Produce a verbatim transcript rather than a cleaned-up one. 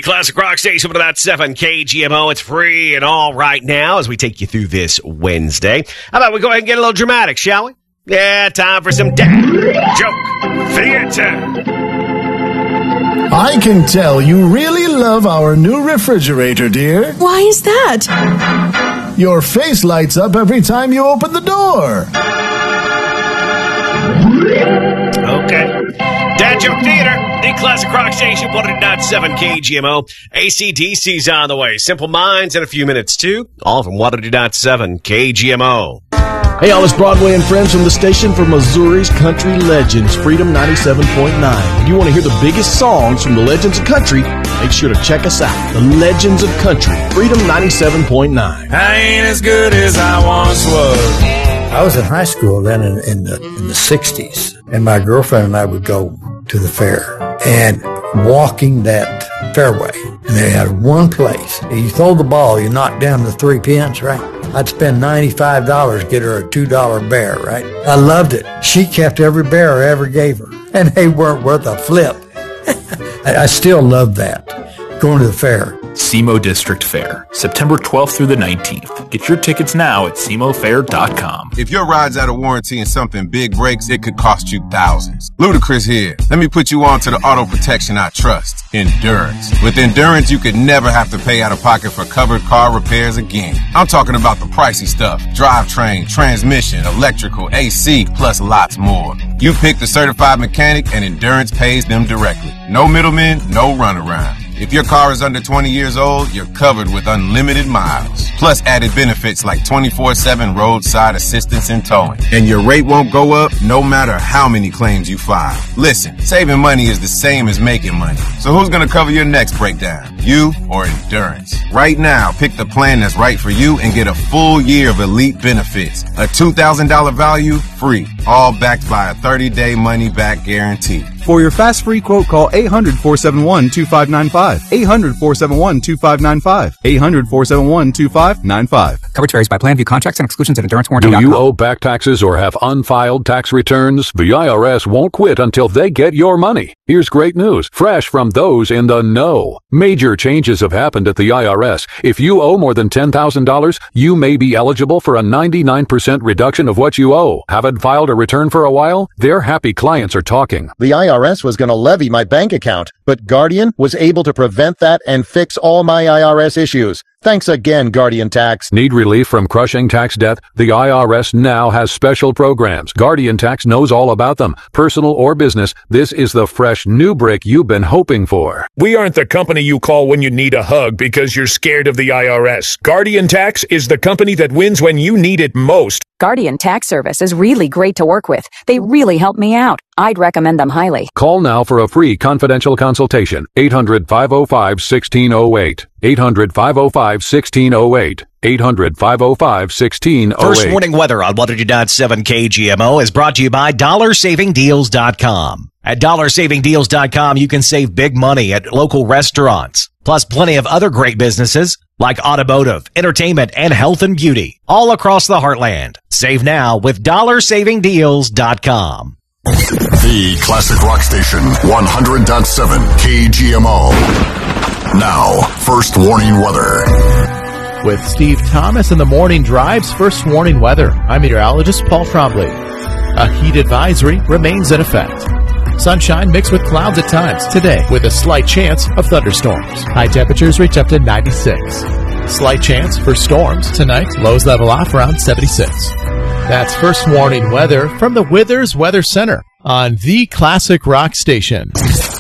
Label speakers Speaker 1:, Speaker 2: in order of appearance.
Speaker 1: Classic Rock Station with about seven K G M O. It's free and all right now as we take you through this Wednesday. How about we go ahead and get a little dramatic, shall we? Yeah, time for some dad joke theater.
Speaker 2: I can tell you really love our new refrigerator, dear.
Speaker 3: Why is that?
Speaker 2: Your face lights up every time you open the door.
Speaker 1: Okay. Dad Joke Theater, the Classic Rock Station, one oh nine point seven K G M O. A C D C's on the way. Simple Minds in a few minutes, too. All from one oh nine point seven K G M O.
Speaker 4: Hey, all this Broadway and friends from the station for Missouri's country legends, Freedom ninety-seven point nine. If you want to hear the biggest songs from the legends of country, make sure to check us out. The Legends of Country, Freedom ninety-seven point nine.
Speaker 5: I ain't as good as I once was.
Speaker 6: I was in high school then in, in the in the sixties, and my girlfriend and I would go to the fair, and walking that fairway, and they had one place. You throw the ball, you knock down the three pins, right? I'd spend ninety-five dollars, get her a two dollar bear, right? I loved it. She kept every bear I ever gave her, and they weren't worth a flip. I, I still love that, going to the fair.
Speaker 7: S E M O District Fair, September twelfth through the nineteenth. Get your tickets now at S E M O fair dot com.
Speaker 8: If your ride's out of warranty and something big breaks, it could cost you thousands. Ludacris here. Let me put you on to the auto protection I trust, Endurance. With Endurance, you could never have to pay out of pocket for covered car repairs again. I'm talking about the pricey stuff: drivetrain, transmission, electrical, A C, plus lots more. You pick the certified mechanic and Endurance pays them directly. No middlemen, no runaround. If your car is under twenty years old, you're covered with unlimited miles. Plus added benefits like twenty-four seven roadside assistance and towing. And your rate won't go up no matter how many claims you file. Listen, saving money is the same as making money. So who's going to cover your next breakdown? You or Endurance? Right now, pick the plan that's right for you and get a full year of elite benefits. A two thousand dollars value, free. All backed by a thirty day money-back guarantee.
Speaker 9: For your fast free quote, call eight hundred, four seven one, two five nine five. eight hundred, four seven one, two five nine five. eight hundred, four seven one, two five nine five.
Speaker 10: Coverage varies by plan. View contracts and exclusions at endurance warranty dot com.
Speaker 11: Do you owe back taxes or have unfiled tax returns? The I R S won't quit until they get your money. Here's great news, fresh from those in the know. Major changes have happened at the I R S. If you owe more than ten thousand dollars, you may be eligible for a ninety-nine percent reduction of what you owe. Haven't filed a return for a while? Their happy clients are talking.
Speaker 12: The I R S was going to levy my bank account, but Guardian was able to prevent that and fix all my I R S issues. Thanks again, Guardian Tax.
Speaker 11: Need relief from crushing tax debt? The I R S now has special programs. Guardian Tax knows all about them. Personal or business, this is the fresh new brick you've been hoping for.
Speaker 13: We aren't the company you call when you need a hug because you're scared of the I R S. Guardian Tax is the company that wins when you need it most.
Speaker 14: Guardian Tax Service is really great to work with. They really help me out. I'd recommend them highly.
Speaker 11: Call now for a free confidential consultation. eight hundred, five oh five, one six oh eight. eight hundred, five oh five, one six oh eight. eight hundred, five oh five, one six oh eight.
Speaker 1: First warning weather on one oh nine point seven K G M O is brought to you by dollar saving deals dot com. At dollar saving deals dot com, you can save big money at local restaurants, plus plenty of other great businesses like automotive, entertainment, and health and beauty all across the heartland. Save now with dollar saving deals dot com.
Speaker 15: The Classic Rock Station, one hundred point seven K G M O. Now, first warning weather.
Speaker 16: With Steve Thomas in the Morning Drive's first warning weather, I'm meteorologist Paul Trombley. A heat advisory remains in effect. Sunshine mixed with clouds at times today with a slight chance of thunderstorms. High temperatures reach up to ninety-six. Slight chance for storms tonight. Lows level off around seventy-six. That's first warning weather from the Withers Weather Center on the Classic Rock Station.